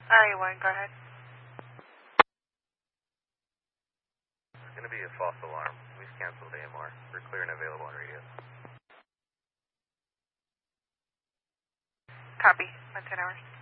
RA1, go ahead. It's going to be a false alarm. We've canceled AMR. We're clear and available on radio. Copy. 10 hours.